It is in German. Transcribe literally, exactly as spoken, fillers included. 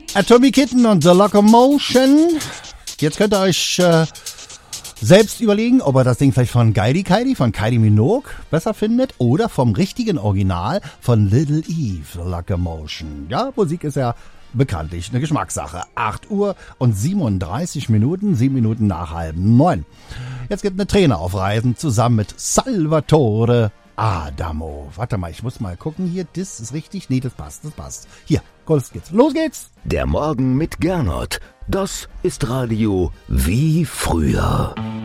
Atomic Kitten und The Locomotion. Jetzt könnt ihr euch äh, selbst überlegen, ob ihr das Ding vielleicht von Kylie Kylie, von Kylie Minogue besser findet oder vom richtigen Original von Little Eve, The Locomotion. Ja, Musik ist ja bekanntlich eine Geschmackssache. acht Uhr und siebenunddreißig Minuten, sieben Minuten nach halb neun. Jetzt geht eine Trainer auf Reisen zusammen mit Salvatore Adamo. Warte mal, ich muss mal gucken hier. Das ist richtig. Nee, das passt, das passt. Hier, los geht's. Los geht's. Der Morgen mit Gernot. Das ist Radio wie früher.